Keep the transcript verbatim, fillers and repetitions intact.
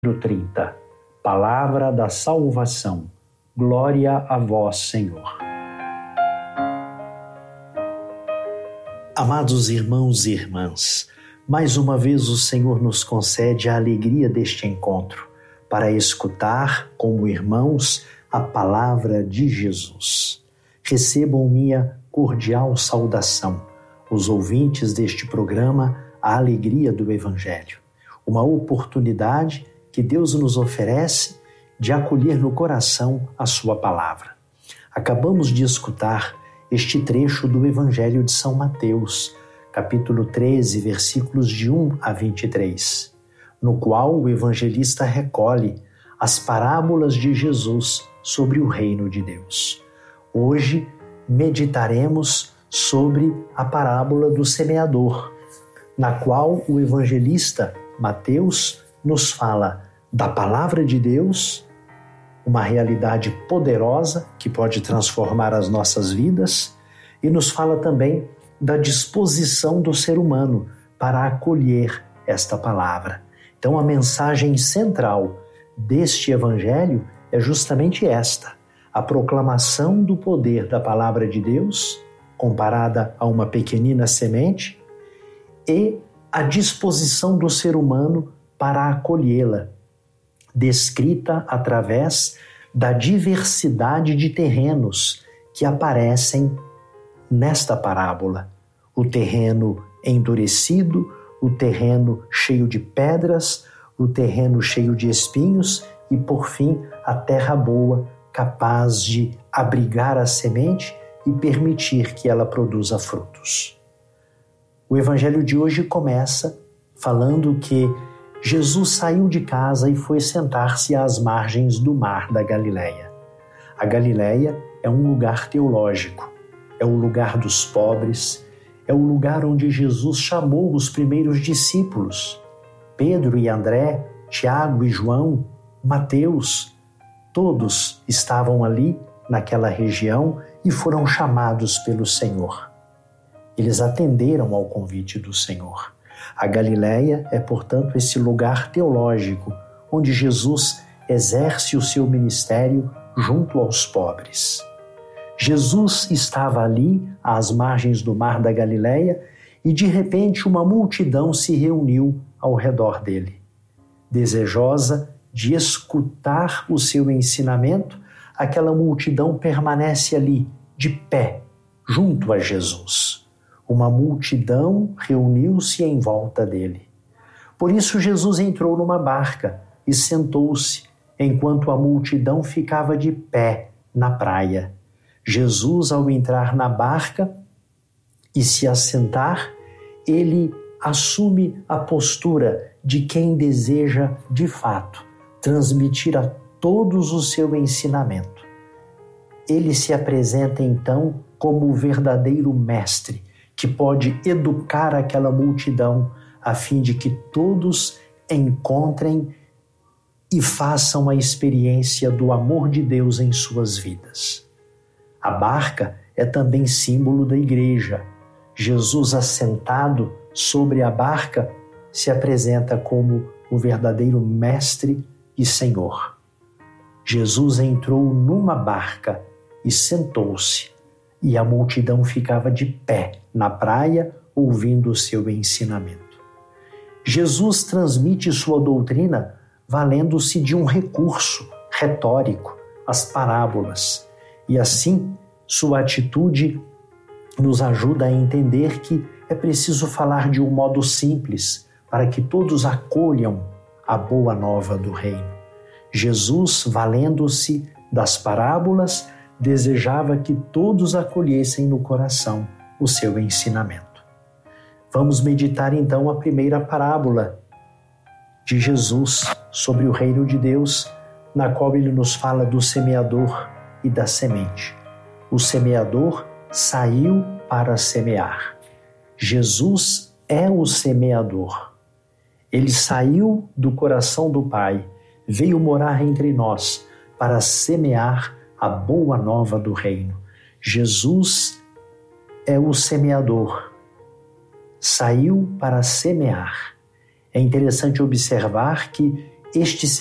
trinta. Palavra da salvação. Glória a vós, Senhor. Amados irmãos e irmãs, mais uma vez o Senhor nos concede a alegria deste encontro para escutar, como irmãos, a palavra de Jesus. Recebam minha cordial saudação, os ouvintes deste programa, A Alegria do Evangelho. Uma oportunidade que Deus nos oferece de acolher no coração a sua palavra. Acabamos de escutar este trecho do Evangelho de São Mateus, capítulo treze, versículos de um a vinte e três, no qual o evangelista recolhe as parábolas de Jesus sobre o reino de Deus. Hoje meditaremos sobre a parábola do semeador, na qual o evangelista Mateus nos fala da palavra de Deus, uma realidade poderosa que pode transformar as nossas vidas, e nos fala também da disposição do ser humano para acolher esta palavra. Então, a mensagem central deste evangelho é justamente esta: a proclamação do poder da palavra de Deus, comparada a uma pequenina semente, e a disposição do ser humano para acolhê-la, descrita através da diversidade de terrenos que aparecem nesta parábola. O terreno endurecido, o terreno cheio de pedras, o terreno cheio de espinhos e, por fim, a terra boa, capaz de abrigar a semente e permitir que ela produza frutos. O evangelho de hoje começa falando que Jesus saiu de casa e foi sentar-se às margens do mar da Galileia. A Galileia é um lugar teológico, é o lugar dos pobres, é o lugar onde Jesus chamou os primeiros discípulos. Pedro e André, Tiago e João, Mateus, todos estavam ali naquela região e foram chamados pelo Senhor. Eles atenderam ao convite do Senhor. A Galileia é, portanto, esse lugar teológico onde Jesus exerce o seu ministério junto aos pobres. Jesus estava ali, às margens do mar da Galileia, e de repente uma multidão se reuniu ao redor dele. Desejosa de escutar o seu ensinamento, aquela multidão permanece ali, de pé, junto a Jesus. Uma multidão reuniu-se em volta dele. Por isso Jesus entrou numa barca e sentou-se, enquanto a multidão ficava de pé na praia. Jesus, ao entrar na barca e se assentar, ele assume a postura de quem deseja, de fato, transmitir a todos o seu ensinamento. Ele se apresenta, então, como o verdadeiro mestre, que pode educar aquela multidão a fim de que todos encontrem e façam a experiência do amor de Deus em suas vidas. A barca é também símbolo da igreja. Jesus, assentado sobre a barca, se apresenta como o verdadeiro mestre e Senhor. Jesus entrou numa barca e sentou-se, e a multidão ficava de pé na praia, ouvindo o seu ensinamento. Jesus transmite sua doutrina valendo-se de um recurso retórico, as parábolas, e assim sua atitude nos ajuda a entender que é preciso falar de um modo simples para que todos acolham a boa nova do reino. Jesus, valendo-se das parábolas, desejava que todos acolhessem no coração o seu ensinamento. Vamos meditar então a primeira parábola de Jesus sobre o reino de Deus, na qual ele nos fala do semeador e da semente. O semeador saiu para semear. Jesus é o semeador. Ele saiu do coração do Pai, veio morar entre nós para semear a boa nova do reino. Jesus é o semeador. Saiu para semear. É interessante observar que este